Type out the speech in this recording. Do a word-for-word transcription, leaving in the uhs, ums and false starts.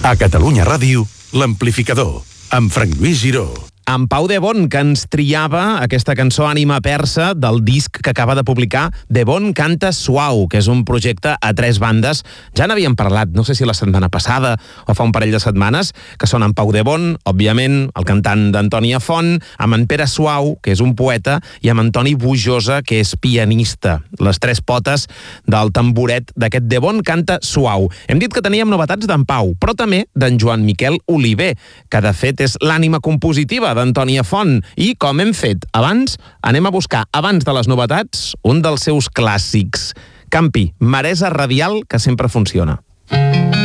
A Catalunya Ràdio, l'Amplificador, amb Frank Lluís Giró. En Pau De Bon, que ens triava aquesta cançó Ànima Persa del disc que acaba de publicar De Bon Canta Suau, que és un projecte a tres bandes. Ja n'havíem parlat, no sé si la setmana passada o fa un parell de setmanes, que són en Pau De Bon, òbviament, el cantant d'Antònia Font, amb en Pere Suau, que és un poeta, i amb Antoni Bujosa, que és pianista. Les tres potes del tamboret d'aquest De Bon Canta Suau. Hem dit que teníem novetats d'en Pau, però també d'en Joan Miquel Oliver, que de fet és l'ànima compositiva d'Antònia Font. I, com hem fet abans, anem a buscar, abans de les novetats, un dels seus clàssics. Campi, Maresa Radial, que sempre funciona.